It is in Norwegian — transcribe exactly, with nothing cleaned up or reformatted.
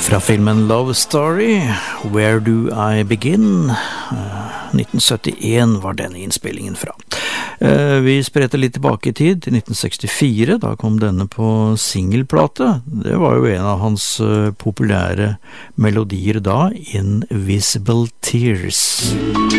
Fra filmen Love Story, Where Do I Begin? nitten syttien var denne innspillingen fra. Vi spretter litt tilbake i tid, til nitten sekstifire, da kom denne på singelplate. Det var jo en av hans populære melodier da, Invisible Tears.